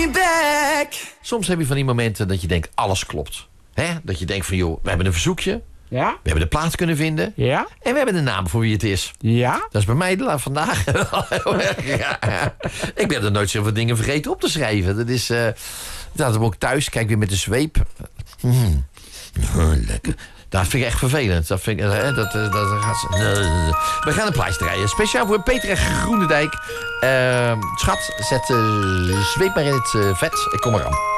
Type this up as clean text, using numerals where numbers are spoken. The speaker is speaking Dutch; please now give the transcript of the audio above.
me back. Soms heb je van die momenten dat je denkt, alles klopt. Hè? Dat je denkt van, joh, we hebben een verzoekje. Ja? We hebben de plaats kunnen vinden. Ja? En we hebben de naam voor wie het is. Ja? Dat is bij mij vandaag heel erg. Ja. Ik ben er nooit zoveel dingen vergeten op te schrijven. Dat is... dat heb ik ook thuis. Kijk weer met de zweep. Lekker. Dat vind ik echt vervelend. Dat vind ik, we gaan een plaatje draaien. Speciaal voor Petra Groenendijk. Schat, zet de zweep maar in het vet. Ik kom eraan.